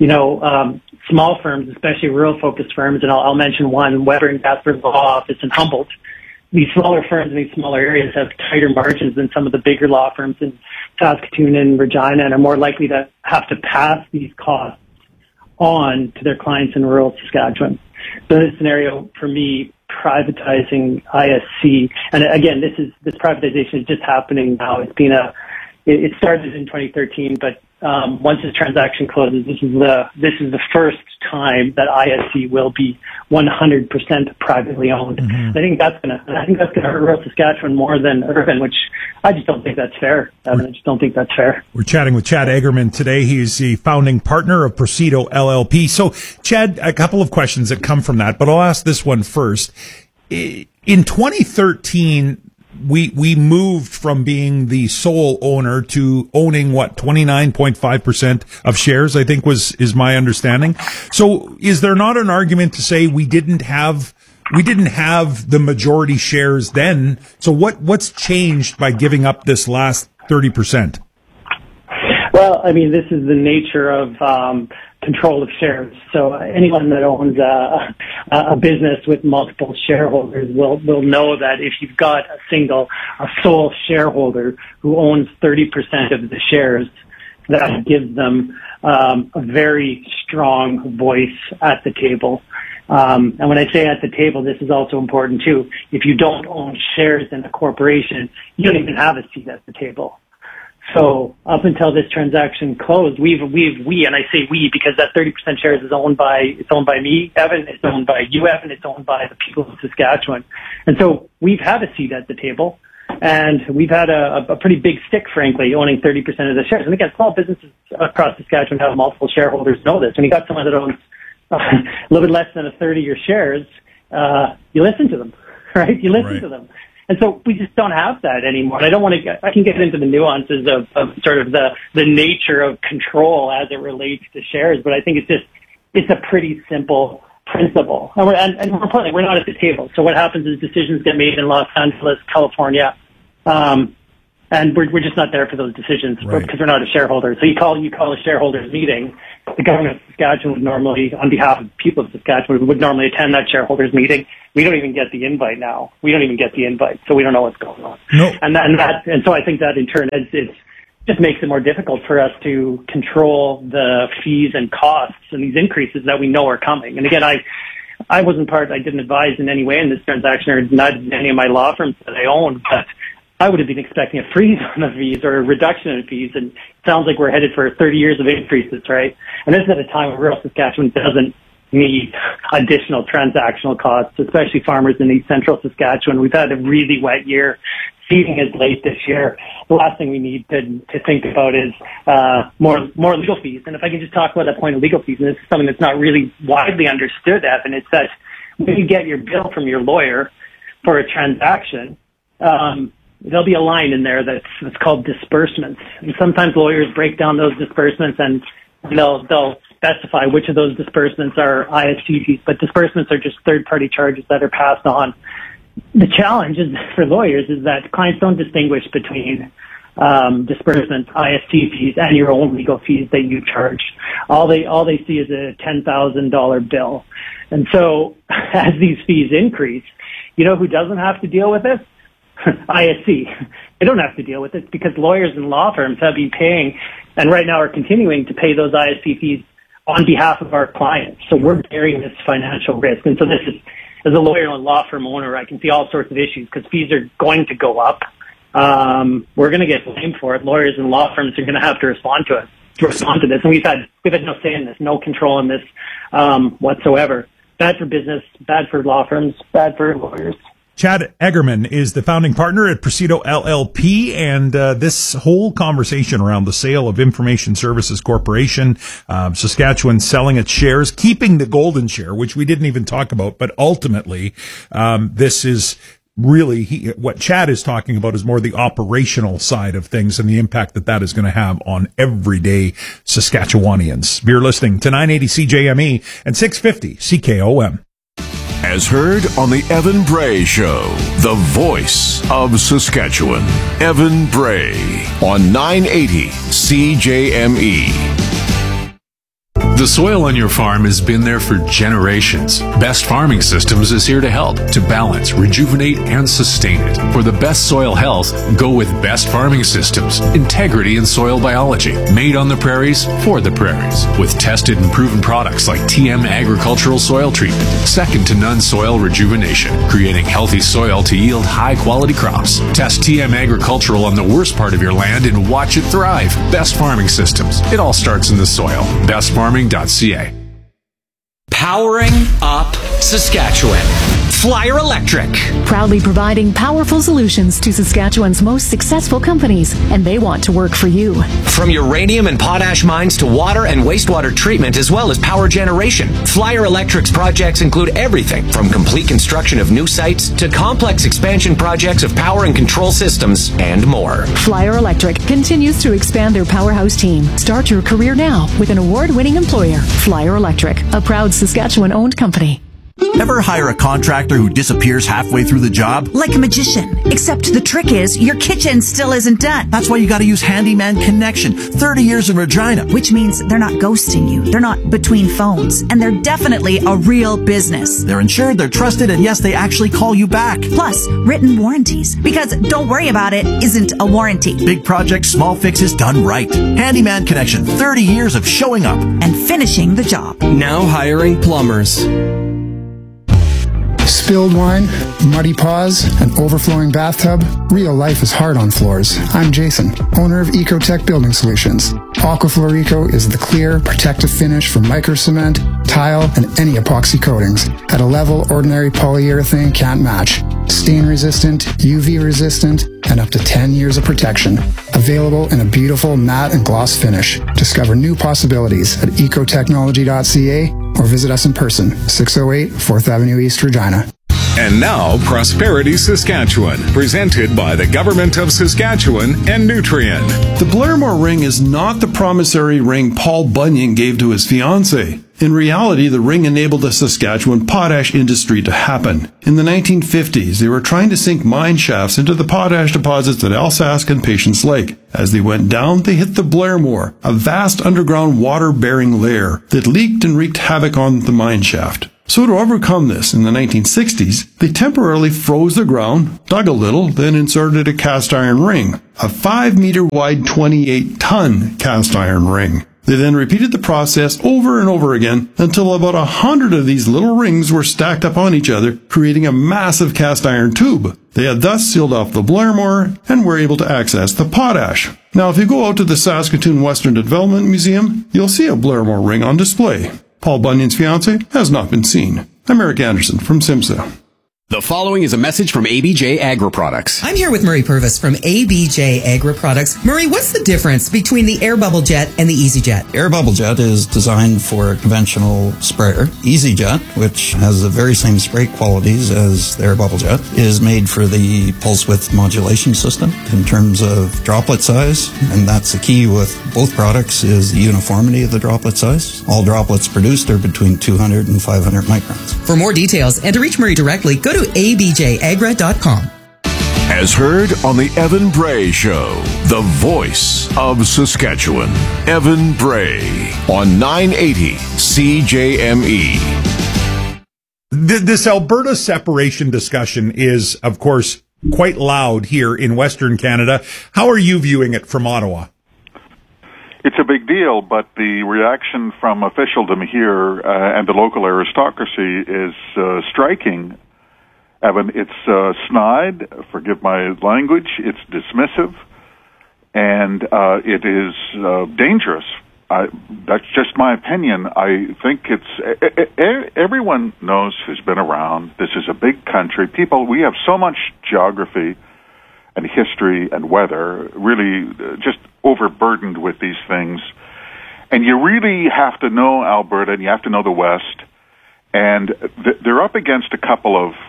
small firms, especially rural-focused firms, and I'll mention one, Weber and Gasper's Law Office in Humboldt. These smaller firms in these smaller areas have tighter margins than some of the bigger law firms in Saskatoon and Regina, and are more likely to have to pass these costs on to their clients in rural Saskatchewan. So in this scenario, for me, privatizing ISC, and again, this privatization is just happening now. It started in 2013, but once this transaction closes, this is the first time that ISC will be 100% privately owned. Mm-hmm. I think that's gonna hurt rural Saskatchewan more than urban, which I just don't think that's fair. I just don't think that's fair. We're chatting with Chad Eggerman today. He's the founding partner of Procedo LLP. So, Chad, a couple of questions that come from that, but I'll ask this one first. In 2013, we moved from being the sole owner to owning 29.5% of shares, I think is my understanding. So is there not an argument to say we didn't have the majority shares then? So what's changed by giving up this last 30%? Well, I mean, this is the nature of control of shares. So anyone that owns a business with multiple shareholders will know that if you've got a sole shareholder who owns 30% of the shares, that gives them a very strong voice at the table. And when I say at the table, this is also important too. If you don't own shares in a corporation, you don't even have a seat at the table. So up until this transaction closed, we, and I say we because that 30% shares is owned by me, Evan, it's owned by you, Evan, it's owned by the people of Saskatchewan. And so we've had a seat at the table, and we've had a pretty big stick, frankly, owning 30% of the shares. And again, small businesses across Saskatchewan have multiple shareholders know this. When you got someone that owns a little bit less than a third of your shares, you listen to them, right? You listen to them. And so we just don't have that anymore. And I can get into the nuances of sort of the nature of control as it relates to shares, but I think it's a pretty simple principle. And we're not at the table. So what happens is decisions get made in Los Angeles, California, and we're just not there for those decisions because we're not a shareholder. So you call a shareholders meeting. The government of Saskatchewan would normally, on behalf of the people of Saskatchewan, would normally attend that shareholders meeting. We don't even get the invite now. So we don't know what's going on. No. And so I think that in turn it just makes it more difficult for us to control the fees and costs and these increases that we know are coming. And again, I didn't advise in any way in this transaction or not in any of my law firms that I own, but I would have been expecting a freeze on the fees or a reduction in fees, and it sounds like we're headed for 30 years of increases, right? And this is at a time when rural Saskatchewan doesn't need additional transactional costs, especially farmers in East Central Saskatchewan. We've had a really wet year. Seeding is late this year. The last thing we need to think about is more legal fees. And if I can just talk about that point of legal fees, and this is something that's not really widely understood, Evan, it's that when you get your bill from your lawyer for a transaction, there'll be a line in there that's called disbursements. And sometimes lawyers break down those disbursements and they'll specify which of those disbursements are IST fees, but disbursements are just third-party charges that are passed on. The challenge for lawyers is that clients don't distinguish between disbursements, IST fees, and your own legal fees that you charge. All they see is a $10,000 bill. And so as these fees increase, you know who doesn't have to deal with this? ISC. They don't have to deal with it because lawyers and law firms have been paying and right now are continuing to pay those ISC fees on behalf of our clients. So we're bearing this financial risk. And so this is, as a lawyer and law firm owner, I can see all sorts of issues because fees are going to go up. We're going to get blamed for it. Lawyers and law firms are going to have to respond to this. And we've had no say in this, no control in this whatsoever. Bad for business, bad for law firms, bad for lawyers. Chad Eggerman is the founding partner at Presido LLP, and this whole conversation around the sale of Information Services Corporation, Saskatchewan selling its shares, keeping the golden share, which we didn't even talk about, but ultimately this is really what Chad is talking about is more the operational side of things and the impact that is going to have on everyday Saskatchewanians. You're listening to 980 CJME and 650 CKOM. As heard on the Evan Bray Show, the voice of Saskatchewan. Evan Bray on 980 CJME. The soil on your farm has been there for generations. Best Farming Systems is here to help, to balance, rejuvenate, and sustain it. For the best soil health, go with Best Farming Systems. Integrity in soil biology. Made on the prairies, for the prairies. With tested and proven products like TM Agricultural Soil Treatment. Second to none soil rejuvenation. Creating healthy soil to yield high-quality crops. Test TM Agricultural on the worst part of your land and watch it thrive. Best Farming Systems. It all starts in the soil. BestFarming.ca. Powering up Saskatchewan. Flyer Electric. Proudly providing powerful solutions to Saskatchewan's most successful companies, and they want to work for you. From uranium and potash mines to water and wastewater treatment, as well as power generation, Flyer Electric's projects include everything from complete construction of new sites to complex expansion projects of power and control systems and more. Flyer Electric continues to expand their powerhouse team. Start your career now with an award-winning employer. Flyer Electric, a proud Saskatchewan-owned company. Ever hire a contractor who disappears halfway through the job? Like a magician. Except the trick is, your kitchen still isn't done. That's why you gotta use Handyman Connection. 30 years in Regina. Which means they're not ghosting you. They're not between phones. And they're definitely a real business. They're insured, they're trusted, and yes, they actually call you back. Plus, written warranties. Because don't worry about it isn't a warranty. Big projects, small fixes done right. Handyman Connection. 30 years of showing up. And finishing the job. Now hiring plumbers. Spilled wine, muddy paws, an overflowing bathtub. Real life is hard on floors. I'm Jason, owner of Ecotech Building Solutions. Aquafloor Eco is the clear, protective finish for micro cement, tile, and any epoxy coatings at a level ordinary polyurethane can't match. Stain resistant, UV resistant, and up to 10 years of protection. Available in a beautiful matte and gloss finish. Discover new possibilities at ecotechnology.ca or visit us in person, 608 4th Avenue East, Regina. And now, Prosperity Saskatchewan, presented by the Government of Saskatchewan and Nutrien. The Blairmore ring is not the promissory ring Paul Bunyan gave to his fiancée. In reality, the ring enabled the Saskatchewan potash industry to happen. In the 1950s, they were trying to sink mine shafts into the potash deposits at Alsask and Patience Lake. As they went down, they hit the Blairmore, a vast underground water-bearing layer that leaked and wreaked havoc on the mine shaft. So to overcome this, in the 1960s, they temporarily froze the ground, dug a little, then inserted a cast iron ring, a 5-meter wide 28-ton cast iron ring. They then repeated the process over and over again until about 100 of these little rings were stacked up on each other, creating a massive cast iron tube. They had thus sealed off the Blairmore and were able to access the potash. Now, if you go out to the Saskatoon Western Development Museum, you'll see a Blairmore ring on display. Paul Bunyan's fiancé has not been seen. I'm Eric Anderson from SIMSA. The following is a message from ABJ Agri Products. I'm here with Murray Purvis from ABJ Agri Products. Murray, what's the difference between the Air Bubble Jet and the EasyJet? Air Bubble Jet is designed for a conventional sprayer. EasyJet, which has the very same spray qualities as the Air Bubble Jet, is made for the pulse width modulation system in terms of droplet size, and that's the key with both products is the uniformity of the droplet size. All droplets produced are between 200 and 500 microns. For more details and to reach Murray directly, go to abjagra.com. As heard on the Evan Bray Show, the voice of Saskatchewan. Evan Bray on 980 CJME. This Alberta separation discussion is, of course, quite loud here in Western Canada. How are you viewing it from Ottawa? It's a big deal, but the reaction from officialdom here and the local aristocracy is striking. Evan, it's snide, forgive my language, it's dismissive, and it is dangerous. That's just my opinion. I think it's everyone knows who's been around. This is a big country. We have so much geography and history and weather, really just overburdened with these things. And you really have to know Alberta, and you have to know the West, and they're up against a couple of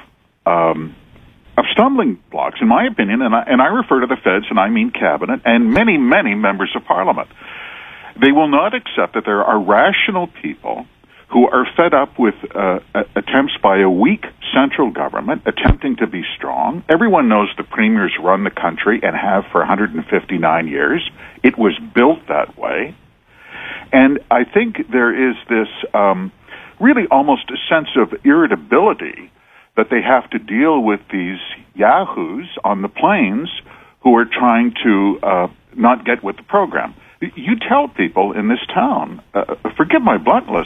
stumbling blocks, in my opinion, and I refer to the feds, and I mean cabinet, and many, many members of parliament. They will not accept that there are rational people who are fed up with attempts by a weak central government attempting to be strong. Everyone knows the premiers run the country and have for 159 years. It was built that way. And I think there is this really almost a sense of irritability that they have to deal with these yahoos on the plains who are trying to not get with the program. You tell people in this town, forgive my bluntness,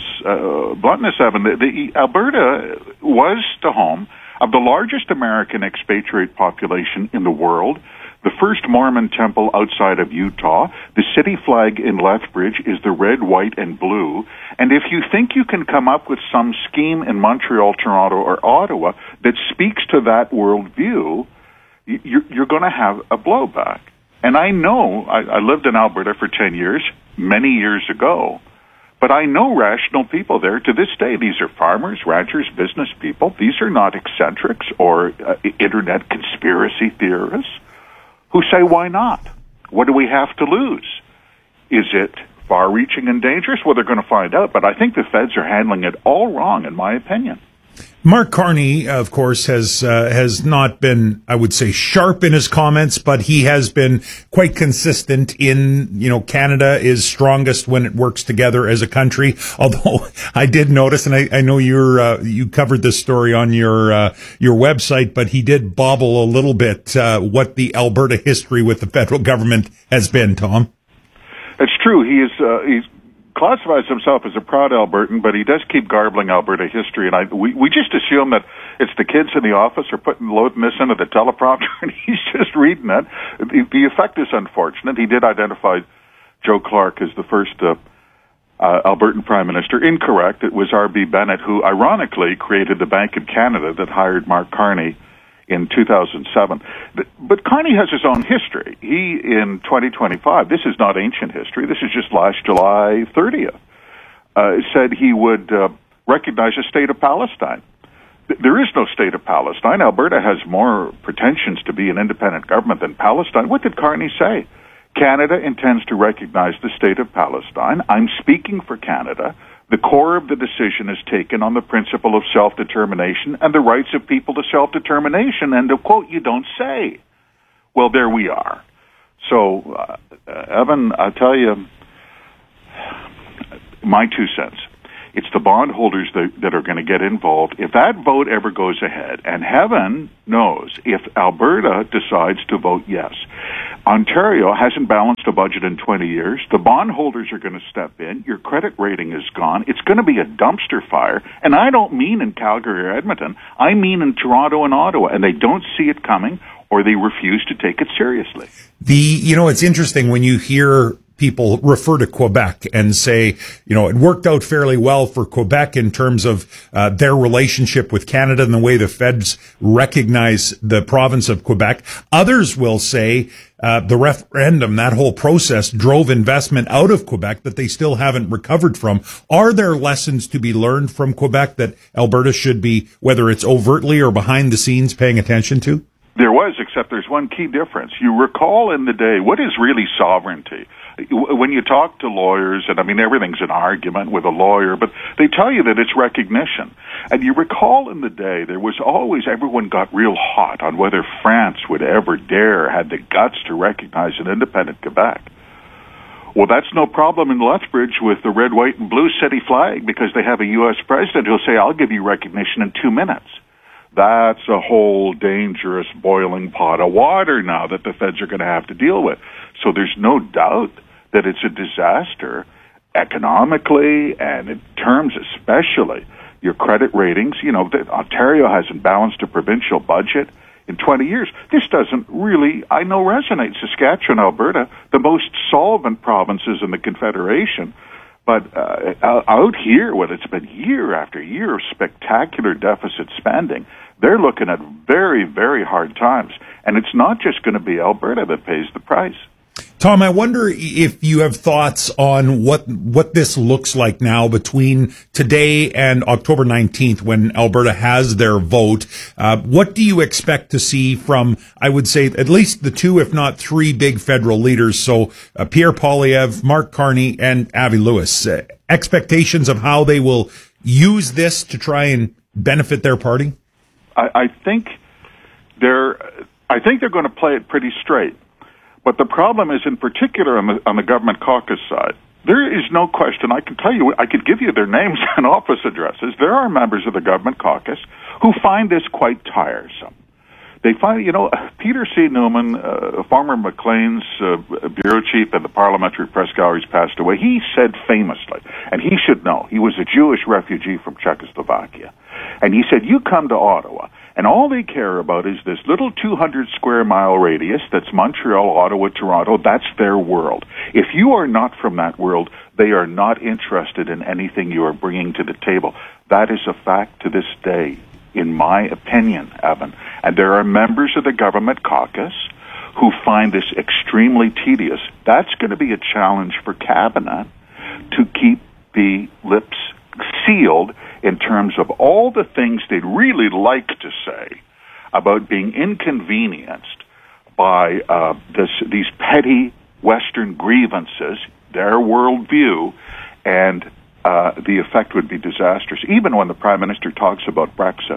Evan, the Alberta was the home of the largest American expatriate population in the world, the first Mormon temple outside of Utah. The city flag in Lethbridge is the red, white, and blue. And if you think you can come up with some scheme in Montreal, Toronto, or Ottawa that speaks to that worldview, you're going to have a blowback. And I know, I lived in Alberta for 10 years, many years ago, but I know rational people there to this day. These are farmers, ranchers, business people. These are not eccentrics or internet conspiracy theorists who say, why not? What do we have to lose? Is it far-reaching and dangerous? Well, they're going to find out, but I think the feds are handling it all wrong, in my opinion. Mark Carney, of course, has not been, I would say, sharp in his comments, but he has been quite consistent in, Canada is strongest when it works together as a country. Although I did notice, and I know you covered this story on your website, but he did bobble a little bit what the Alberta history with the federal government has been. Tom, it's true. He's classifies himself as a proud Albertan, but he does keep garbling Alberta history, and we just assume that it's the kids in the office are loading this into the teleprompter, and he's just reading it. The effect is unfortunate. He did identify Joe Clark as the first Albertan Prime Minister. Incorrect. It was R.B. Bennett, who ironically created the Bank of Canada that hired Mark Carney in 2007. But Carney has his own history. He, in 2025, this is not ancient history, this is just last July 30th, said he would recognize a state of Palestine. there is no state of Palestine. Alberta has more pretensions to be an independent government than Palestine. What did Carney say? Canada intends to recognize the state of Palestine. I'm speaking for Canada. The core of the decision is taken on the principle of self-determination and the rights of people to self-determination. And to quote, you don't say. Well, there we are. So, Evan, I'll tell you my 2 cents. It's the bondholders that are going to get involved. If that vote ever goes ahead, and heaven knows if Alberta decides to vote yes, Ontario hasn't balanced a budget in 20 years. The bondholders are going to step in. Your credit rating is gone. It's going to be a dumpster fire. And I don't mean in Calgary or Edmonton. I mean in Toronto and Ottawa. And they don't see it coming, or they refuse to take it seriously. It's interesting when you hear people refer to Quebec and say, it worked out fairly well for Quebec in terms of their relationship with Canada and the way the feds recognize the province of Quebec. Others will say the referendum, that whole process, drove investment out of Quebec that they still haven't recovered from. Are there lessons to be learned from Quebec that Alberta should be, whether it's overtly or behind the scenes, paying attention to? There was, except there's one key difference. You recall in the day, what is really sovereignty? When you talk to lawyers, and I mean, everything's an argument with a lawyer, but they tell you that it's recognition. And you recall in the day, there was always, everyone got real hot on whether France would ever dare, had the guts to recognize an independent Quebec. Well, that's no problem in Lethbridge with the red, white, and blue city flag, because they have a U.S. president who'll say, I'll give you recognition in 2 minutes. That's a whole dangerous boiling pot of water now that the feds are going to have to deal with. So there's no doubt that it's a disaster economically and in terms especially your credit ratings. Ontario hasn't balanced a provincial budget in 20 years. This doesn't really, I know, resonate. Saskatchewan, Alberta, the most solvent provinces in the Confederation. But out here, when it's been year after year of spectacular deficit spending, they're looking at very, very hard times. And it's not just going to be Alberta that pays the price. Tom, I wonder if you have thoughts on what this looks like now between today and October 19th when Alberta has their vote. What do you expect to see from, I would say, at least the 2, if not 3 big federal leaders? So Pierre Poilievre, Mark Carney, and Avi Lewis. Expectations of how they will use this to try and benefit their party? I think they're going to play it pretty straight. But the problem is, in particular, on the government caucus side, there is no question. I can tell you, I could give you their names and office addresses. There are members of the government caucus who find this quite tiresome. They find, Peter C. Newman, former Maclean's bureau chief at the Parliamentary Press Galleries, passed away. He said famously, and he should know, he was a Jewish refugee from Czechoslovakia. And he said, you come to Ottawa, and all they care about is this little 200-square-mile radius that's Montreal, Ottawa, Toronto. That's their world. If you are not from that world, they are not interested in anything you are bringing to the table. That is a fact to this day, in my opinion, Evan. And there are members of the government caucus who find this extremely tedious. That's going to be a challenge for Cabinet to keep the lips sealed in terms of all the things they'd really like to say about being inconvenienced by these petty Western grievances, their worldview, and the effect would be disastrous. Even when the Prime Minister talks about Brexit,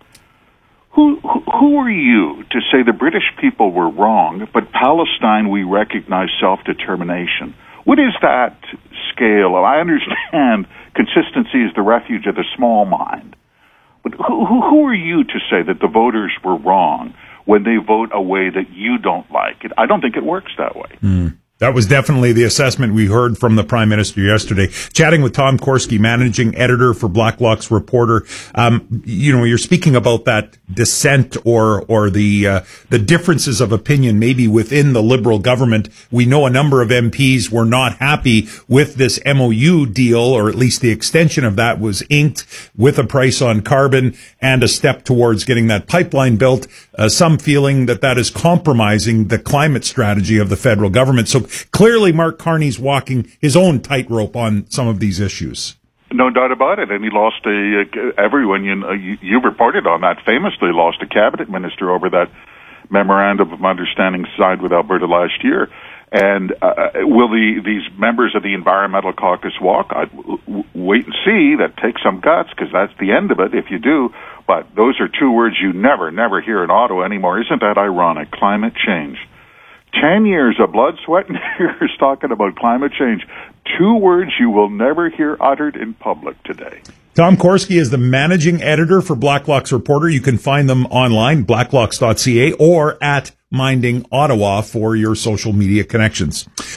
who are you to say the British people were wrong, but Palestine we recognize self-determination? What is that scale? I understand consistency is the refuge of the small mind. But who are you to say that the voters were wrong when they vote a way that you don't like? I don't think it works that way. That was definitely the assessment we heard from the Prime Minister yesterday. Chatting with Tom Korski, managing editor for Blacklock's Reporter. You're speaking about that dissent or the differences of opinion maybe within the Liberal government. We know a number of MPs were not happy with this MOU deal, or at least the extension of that was inked with a price on carbon and a step towards getting that pipeline built. Some feeling that is compromising the climate strategy of the federal government. So clearly Mark Carney's walking his own tightrope on some of these issues. No doubt about it. And he lost everyone, you reported on that, famously lost a cabinet minister over that memorandum of understanding signed with Alberta last year. And will these members of the Environmental Caucus walk? I'd wait and see. That takes some guts, because that's the end of it if you do. But those are two words you never hear in Ottawa anymore. Isn't that ironic? Climate change. 10 years of blood, sweat, and tears talking about climate change. Two words you will never hear uttered in public today. Tom Korski is the managing editor for Blacklock's Reporter. You can find them online, blacklocks.ca, or at Minding Ottawa for your social media connections.